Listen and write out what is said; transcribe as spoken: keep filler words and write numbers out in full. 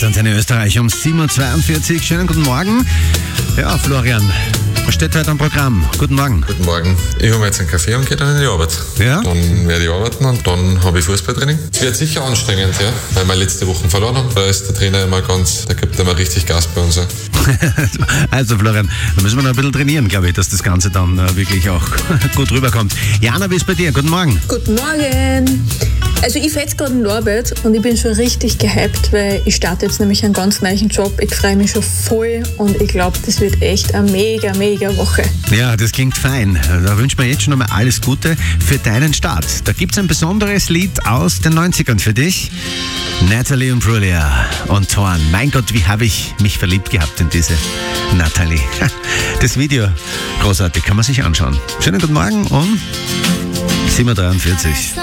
Antenne Österreich um sieben Uhr zweiundvierzig. Schönen guten Morgen. Ja, Florian, was steht heute am Programm? Guten Morgen. Guten Morgen. Ich habe jetzt einen Kaffee und gehe dann in die Arbeit. Ja? Dann werde ich arbeiten und dann habe ich Fußballtraining. Es wird sicher anstrengend, ja, weil wir letzte Woche verloren haben. Da ist der Trainer immer ganz, da gibt er immer richtig Gas bei uns. Ja. Also Florian, da müssen wir noch ein bisschen trainieren, glaube ich, dass das Ganze dann äh, wirklich auch gut rüberkommt. Jana, wie ist bei dir? Guten Morgen. Guten Morgen. Also ich fahre jetzt gerade in die Arbeit und ich bin schon richtig gehypt, weil ich starte jetzt nämlich einen ganz neuen Job. Ich freue mich schon voll und ich glaube, das wird echt eine mega, mega Woche. Ja, das klingt fein. Da wünschen wir jetzt schon einmal alles Gute für deinen Start. Da gibt es ein besonderes Lied aus den neunzigern für dich. Natalie Imbruglia und Thorn. Mein Gott, wie habe ich mich verliebt gehabt in diese Natalie. Das Video, großartig, kann man sich anschauen. Schönen guten Morgen um sieben Uhr dreiundvierzig.